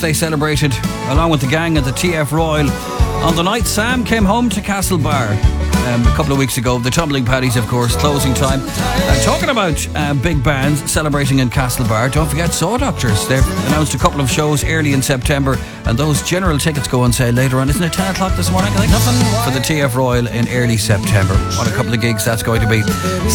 they celebrated along with the gang at the TF Royal. On the night, Sam came home to Castlebar a couple of weeks ago. The Tumbling Paddies, of course, closing time. Talking about big bands celebrating in Castlebar, don't forget Saw Doctors. They've announced a couple of shows early in September, and those general tickets go on sale later on. Isn't it 10 o'clock this morning, I think? For the TF Royal in early September. What a couple of gigs that's going to be.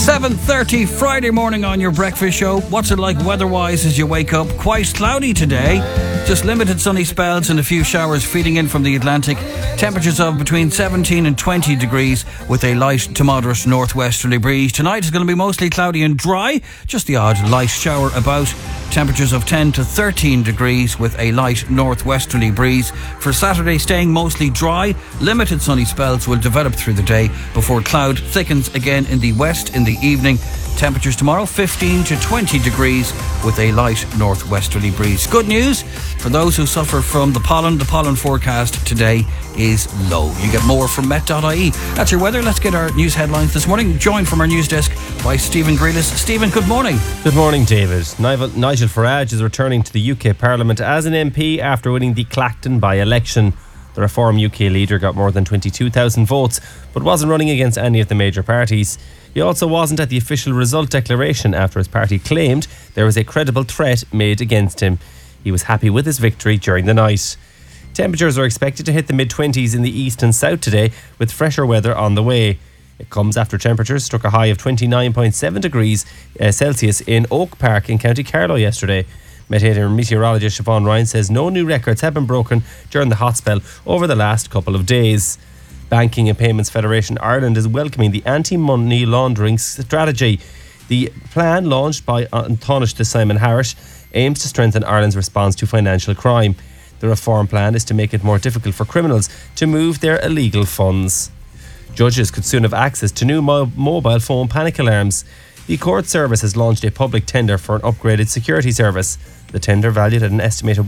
7:30 Friday morning on your breakfast show. What's it like weather-wise as you wake up? Quite cloudy today. Just limited sunny spells and a few showers feeding in from the Atlantic. Temperatures of between 17 and 20 degrees with a light to moderate northwesterly breeze. Tonight is going to be mostly cloudy and dry. Just the odd light shower about. Temperatures of 10 to 13 degrees with a light northwesterly breeze. For Saturday, staying mostly dry. Limited sunny spells will develop through the day before cloud thickens again in the west in the evening. Temperatures tomorrow 15 to 20 degrees with a light northwesterly breeze. Good news for those who suffer from the pollen. The pollen forecast today is low. You get more from Met.ie. That's your weather. Let's get our news headlines this morning. Joined from our news desk by Stephen Grealis. Stephen, good morning. Good morning, David. Nigel Farage is returning to the UK Parliament as an MP after winning the Clacton by-election. The Reform UK leader got more than 22,000 votes, but wasn't running against any of the major parties. He also wasn't at the official result declaration after his party claimed there was a credible threat made against him. He was happy with his victory during the night. Temperatures are expected to hit the mid-20s in the east and south today, with fresher weather on the way. It comes after temperatures struck a high of 29.7 degrees Celsius in Oak Park in County Carlow yesterday. Meteorologist Siobhan Ryan says no new records have been broken during the hot spell over the last couple of days. Banking and Payments Federation Ireland is welcoming the anti-money laundering strategy. The plan, launched by Taoiseach Simon Harris, aims to strengthen Ireland's response to financial crime. The reform plan is to make it more difficult for criminals to move their illegal funds. Judges could soon have access to new mobile phone panic alarms. The court service has launched a public tender for an upgraded security service. The tender, valued at an estimated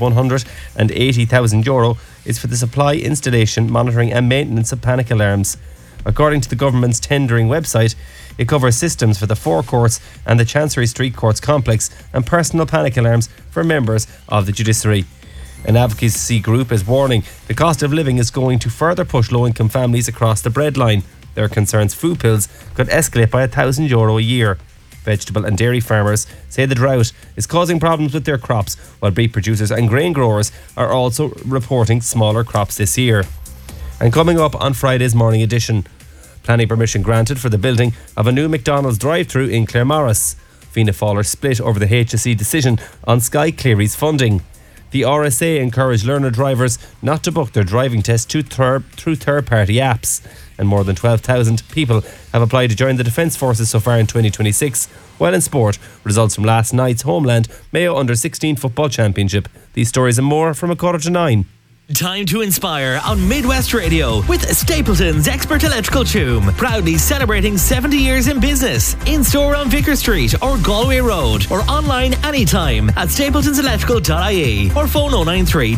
€180,000, is for the supply, installation, monitoring and maintenance of panic alarms. According to the government's tendering website, it covers systems for the four courts and the Chancery Street Courts complex and personal panic alarms for members of the judiciary. An advocacy group is warning the cost of living is going to further push low-income families across the breadline. Their concerns food bills could escalate by €1,000 a year. Vegetable and dairy farmers say the drought is causing problems with their crops, while beef producers and grain growers are also reporting smaller crops this year. And coming up on Friday's morning edition, planning permission granted for the building of a new McDonald's drive-thru in Claremorris. Fianna Fáil are split over the HSE decision on Sky Cleary's funding. The RSA encouraged learner drivers not to book their driving test through third-party apps. And more than 12,000 people have applied to join the Defence Forces so far in 2026. While in sport, results from last night's Homeland Mayo Under-16 Football Championship. These stories and more from 9:45. Time to inspire on Midwest Radio with Stapleton's Expert Electrical Choom. Proudly celebrating 70 years in business. In store on Vicar Street or Galway Road, or online anytime at stapletonselectrical.ie, or phone 093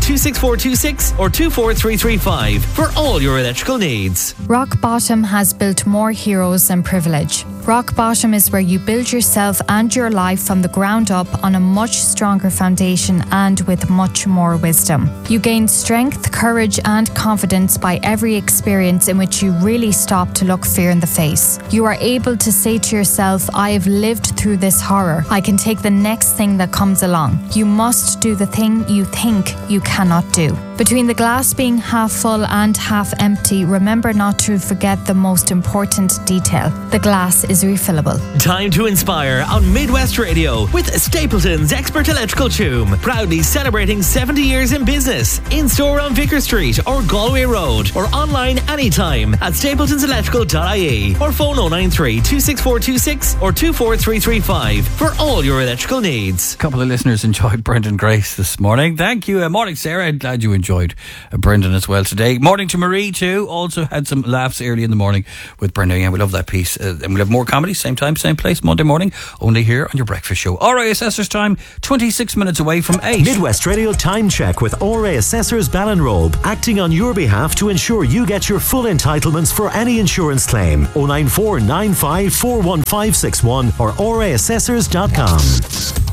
26426 or 24335 for all your electrical needs. Rock Bottom has built more heroes than privilege. Rock Bottom is where you build yourself and your life from the ground up on a much stronger foundation and with much more wisdom. You gain strength, courage and confidence by every experience in which you really stop to look fear in the face. You are able to say to yourself, I have lived through this horror. I can take the next thing that comes along. You must do the thing you think you cannot do. Between the glass being half full and half empty, remember not to forget the most important detail. The glass is refillable. Time to inspire on Midwest Radio with Stapleton's Expert Electrical Choom. Proudly celebrating 70 years in business. In store on Vicar Street or Galway Road, or online anytime at stapletonselectrical.ie, or phone 093 26426 or 24335 for all your electrical needs. A couple of listeners enjoyed Brendan Grace this morning. Thank you. Morning, Sarah. I'm glad you enjoyed Brendan as well today. Morning to Marie too. Also had some laughs early in the morning with Brendan. Yeah, we love that piece. And we'll have more comedy, same time, same place, Monday morning, only here on your breakfast show. RA Assessors time, 26 minutes away from 8. Midwest Radio time check with RA Assessors Ballinrobe, acting on your behalf to ensure you get your full entitlements for any insurance claim. 094 95 41561 or raassessors.com.